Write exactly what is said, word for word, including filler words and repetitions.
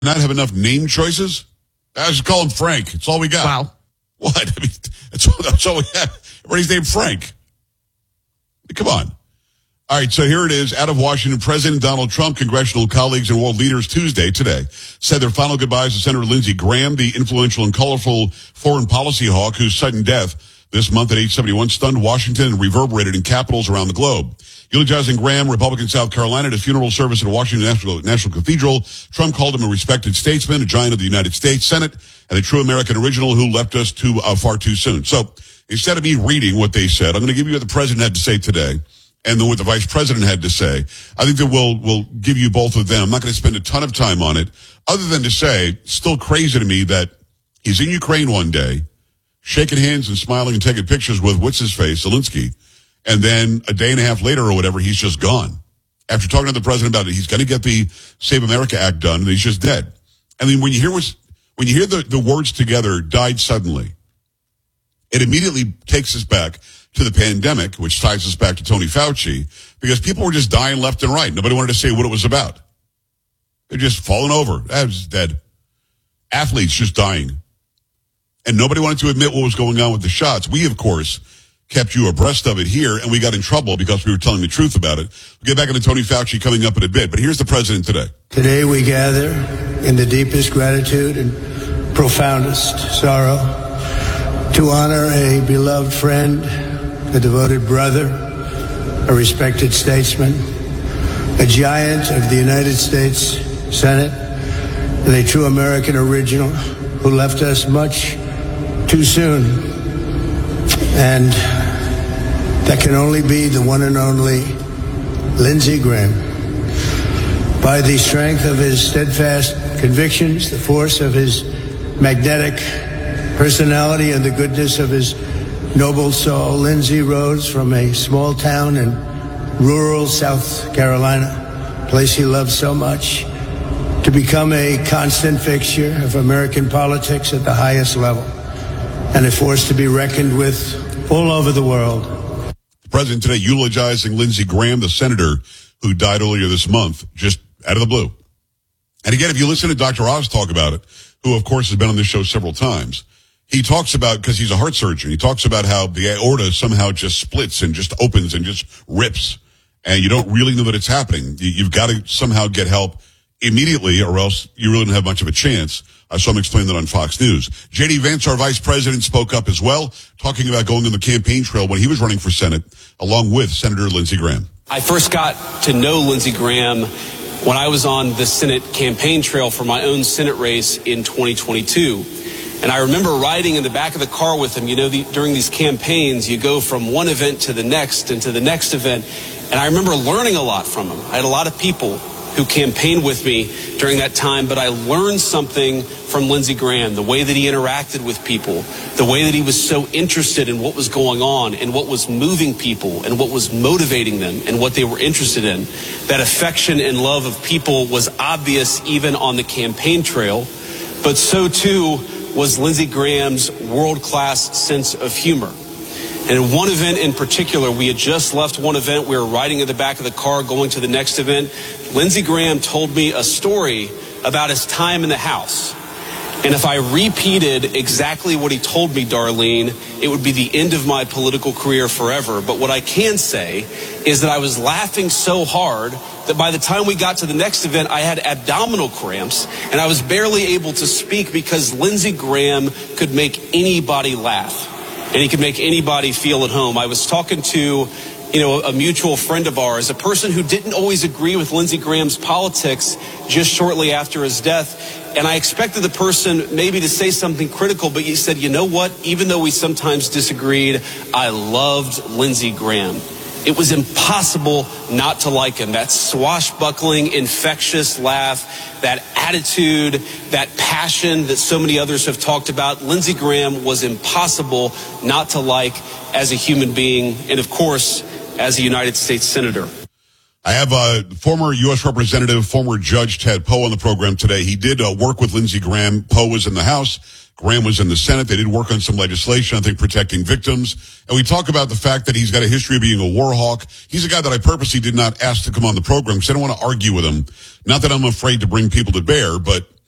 not have enough name choices? I just call him Frank. It's all we got. Wow. What? I mean, that's all, that's all we have. Everybody's named Frank. I mean, come on. All right, so here it is. Out of Washington, President Donald Trump, congressional colleagues, and world leaders Tuesday, today, said their final goodbyes to Senator Lindsey Graham, the influential and colorful foreign policy hawk whose sudden death this month at age seventy-one stunned Washington and reverberated in capitals around the globe. Eulogizing Graham, Republican South Carolina, at a funeral service at Washington National, National Cathedral, Trump called him a respected statesman, a giant of the United States Senate, and a true American original who left us too uh, far too soon. So instead of me reading what they said, I'm going to give you what the president had to say today and then what the vice president had to say. I think that we'll, we'll give you both of them. I'm not going to spend a ton of time on it, other than to say, still crazy to me that he's in Ukraine one day, shaking hands and smiling and taking pictures with what's-his-face, Zelensky, and then a day and a half later or whatever, he's just gone. After talking to the president about it, he's going to get the Save America Act done, and he's just dead. I mean, when you hear what's, when you hear the, the words together, died suddenly, it immediately takes us back to the pandemic, which ties us back to Tony Fauci, because people were just dying left and right. Nobody wanted to say what it was about. They're just falling over. That was dead. Athletes just dying. And nobody wanted to admit what was going on with the shots. We, of course, kept you abreast of it here, and we got in trouble because we were telling the truth about it. We'll get back into Tony Fauci coming up in a bit, but here's the president today. Today we gather in the deepest gratitude and profoundest sorrow to honor a beloved friend, a devoted brother, a respected statesman, a giant of the United States Senate, and a true American original who left us much too soon. And that can only be the one and only Lindsey Graham. By the strength of his steadfast convictions, the force of his magnetic personality, and the goodness of his noble soul, Lindsey rose from a small town in rural South Carolina, a place he loved so much, to become a constant fixture of American politics at the highest level, and a force to be reckoned with all over the world. The president today eulogizing Lindsey Graham, the senator who died earlier this month, just out of the blue. And again, if you listen to Doctor Oz talk about it, who of course has been on this show several times, he talks about, because he's a heart surgeon, he talks about how the aorta somehow just splits and just opens and just rips. And you don't really know that it's happening. You've got to somehow get help immediately, or else you really don't have much of a chance. I saw him explain that on Fox News. J D Vance, our vice president, spoke up as well, talking about going on the campaign trail when he was running for Senate, along with Senator Lindsey Graham. I first got to know Lindsey Graham when I was on the Senate campaign trail for my own Senate race in twenty twenty-two. And I remember riding in the back of the car with him. You know, the, during these campaigns, you go from one event to the next and to the next event. And I remember learning a lot from him. I had a lot of people who campaigned with me during that time, but I learned something from Lindsey Graham, the way that he interacted with people, the way that he was so interested in what was going on and what was moving people and what was motivating them and what they were interested in. That affection and love of people was obvious even on the campaign trail, but so too was Lindsey Graham's world-class sense of humor. And in one event in particular, we had just left one event, we were riding in the back of the car going to the next event. Lindsey Graham told me a story about his time in the House. And if I repeated exactly what he told me, Darlene, it would be the end of my political career forever. But what I can say is that I was laughing so hard that by the time we got to the next event, I had abdominal cramps and I was barely able to speak because Lindsey Graham could make anybody laugh and he could make anybody feel at home. I was talking to, you know, a mutual friend of ours, a person who didn't always agree with Lindsey Graham's politics just shortly after his death. And I expected the person maybe to say something critical, but he said, you know what? Even though we sometimes disagreed, I loved Lindsey Graham. It was impossible not to like him. That swashbuckling, infectious laugh, that attitude, that passion that so many others have talked about. Lindsey Graham was impossible not to like as a human being and, of course, as a United States Senator. I have uh, former U S Representative, former Judge Ted Poe on the program today. He did uh, work with Lindsey Graham. Poe was in the House. Graham was in the Senate. They did work on some legislation, I think, protecting victims. And we talk about the fact that he's got a history of being a war hawk. He's a guy that I purposely did not ask to come on the program because I don't want to argue with him. Not that I'm afraid to bring people to bear, but